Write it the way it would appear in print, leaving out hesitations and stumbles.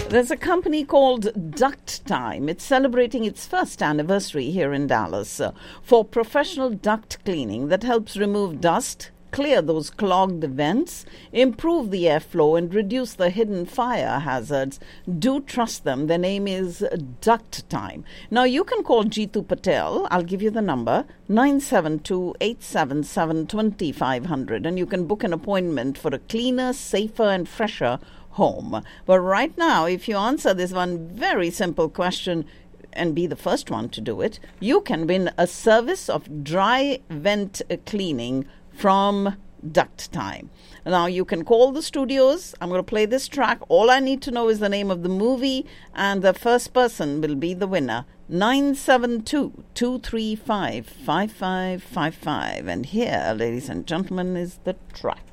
There's a company called Duct Time. It's celebrating its first anniversary here in Dallas for professional duct cleaning that helps remove dust, clear those clogged vents, improve the airflow, and reduce the hidden fire hazards. Do trust them. Their name is Duct Time. Now, you can call Jeetu Patel. I'll give you the number, 972-877-2500, and you can book an appointment for a cleaner, safer, and fresher home. But right now, if you answer this one very simple question and be the first one to do it, you can win a service of dry vent cleaning from Duct Time. Now, you can call the studios. I'm going to play this track. All I need to know is the name of the movie, and the first person will be the winner. 972-235-5555. And here, ladies and gentlemen, is the track.